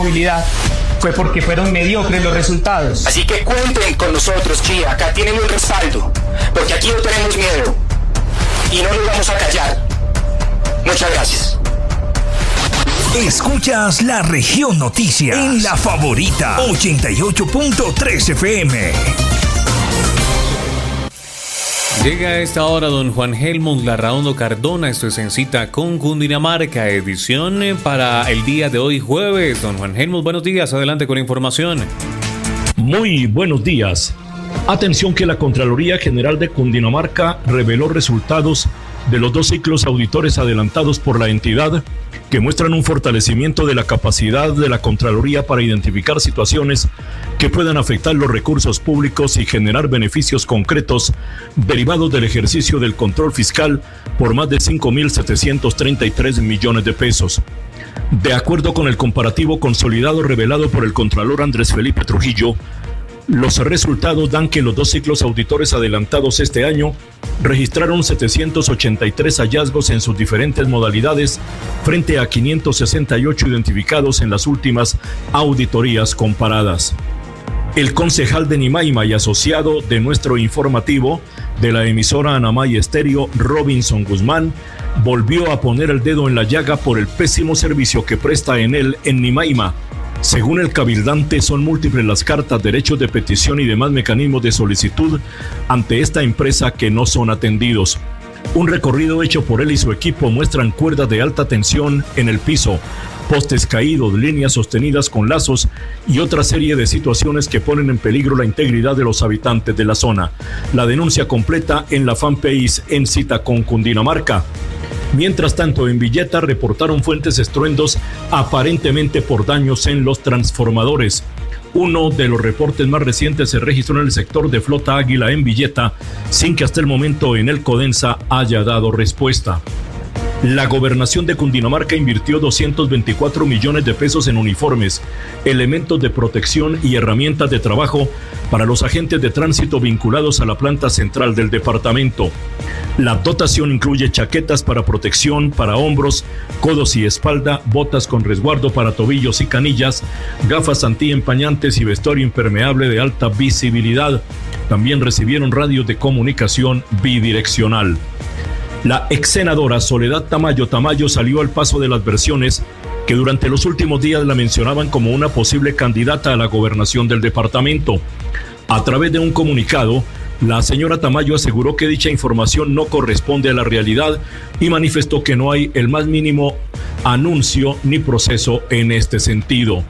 movilidad fue porque fueron mediocres los resultados. Así que cuenten con nosotros, Chía, acá tienen un respaldo, porque aquí no tenemos miedo y no nos vamos a callar. Muchas gracias. Escuchas La Región Noticias en La Favorita 88.3 FM. Llega a esta hora don Juan Helmut Larraondo Cardona. Esto es En Cita con Cundinamarca, edición para el día de hoy jueves. Don Juan Helmut, buenos días, adelante con la información. Muy buenos días. Atención que la Contraloría General de Cundinamarca reveló resultados de los 2 ciclos auditores adelantados por la entidad que muestran un fortalecimiento de la capacidad de la Contraloría para identificar situaciones que puedan afectar los recursos públicos y generar beneficios concretos derivados del ejercicio del control fiscal por más de 5.733 millones de pesos. De acuerdo con el comparativo consolidado revelado por el Contralor Andrés Felipe Trujillo, los resultados dan que los 2 ciclos auditores adelantados este año registraron 783 hallazgos en sus diferentes modalidades frente a 568 identificados en las últimas auditorías comparadas. El concejal de Nimaima y asociado de nuestro informativo de la emisora Anamay Estéreo, Robinson Guzmán, volvió a poner el dedo en la llaga por el pésimo servicio que presta en Nimaima. Según el cabildante, son múltiples las cartas, derechos de petición y demás mecanismos de solicitud ante esta empresa que no son atendidos. Un recorrido hecho por él y su equipo muestran cuerdas de alta tensión en el piso, postes caídos, líneas sostenidas con lazos y otra serie de situaciones que ponen en peligro la integridad de los habitantes de la zona. La denuncia completa en la fanpage En Cita con Cundinamarca. Mientras tanto, en Villeta reportaron fuentes estruendos aparentemente por daños en los transformadores. Uno de los reportes más recientes se registró en el sector de Flota Águila en Villeta, sin que hasta el momento en el Codensa haya dado respuesta. La gobernación de Cundinamarca invirtió 224 millones de pesos en uniformes, elementos de protección y herramientas de trabajo para los agentes de tránsito vinculados a la planta central del departamento. La dotación incluye chaquetas para protección para hombros, codos y espalda, botas con resguardo para tobillos y canillas, gafas antiempañantes y vestuario impermeable de alta visibilidad. También recibieron radios de comunicación bidireccional. La ex senadora Soledad Tamayo salió al paso de las versiones que durante los últimos días la mencionaban como una posible candidata a la gobernación del departamento. A través de un comunicado, la señora Tamayo aseguró que dicha información no corresponde a la realidad y manifestó que no hay el más mínimo anuncio ni proceso en este sentido.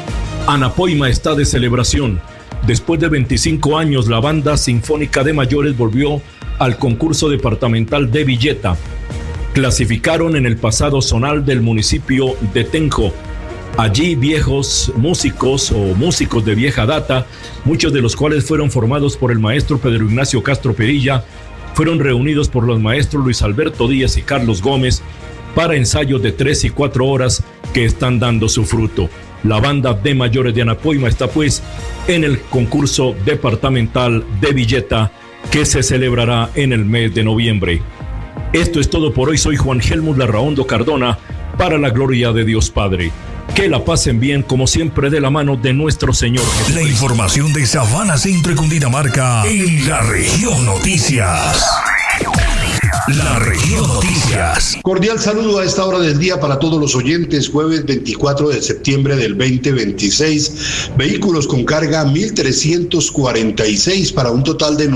Anapoima está de celebración. Después de 25 años, la Banda Sinfónica de Mayores volvió al concurso departamental de Villeta. Clasificaron en el pasado zonal del municipio de Tenjo. Allí viejos músicos o músicos de vieja data, muchos de los cuales fueron formados por el maestro Pedro Ignacio Castro Perilla, fueron reunidos por los maestros Luis Alberto Díaz y Carlos Gómez para ensayos de 3 y 4 horas que están dando su fruto. La Banda de Mayores de Anapoima está pues en el concurso departamental de Villeta que se celebrará en el mes de noviembre. Esto es todo por hoy. Soy Juan Helmut Larraondo Cardona, para la gloria de Dios Padre. Que la pasen bien, como siempre, de la mano de nuestro Señor Jesucristo. La información de Sabana Centro y Cundinamarca en La Región Noticias. La Región Noticias. Cordial saludo a esta hora del día para todos los oyentes. Jueves 24 de septiembre del 2026. Vehículos con carga 1.346 para un total de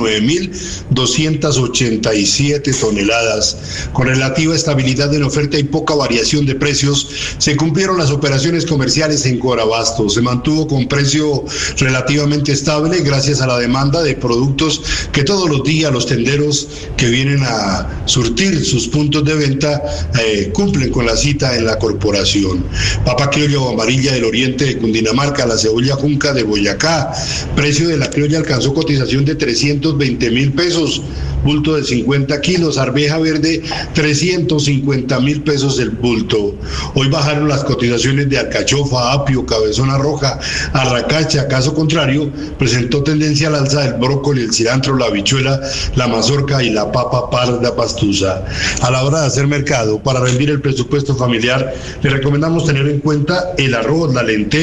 9.287 toneladas. Con relativa estabilidad en oferta y poca variación de precios, se cumplieron las operaciones comerciales en Corabasto. Se mantuvo con precio relativamente estable gracias a la demanda de productos que todos los días los tenderos que vienen a surtir sus puntos de venta cumplen con la cita en la corporación. Papa criolla o amarilla del oriente de Cundinamarca, la cebolla junca de Boyacá, precio de la criolla alcanzó cotización de 320.000 pesos, bulto de 50 kilos, arveja verde 350.000 pesos el bulto. Hoy bajaron las cotizaciones de alcachofa, apio, cabezona roja, arracacha. Caso contrario, presentó tendencia al alza del brócoli, el cilantro, la habichuela, la mazorca y la papa parda pastusa. A la hora de hacer mercado para rendir el presupuesto familiar, le recomendamos tener en cuenta el arroz, la lenteja,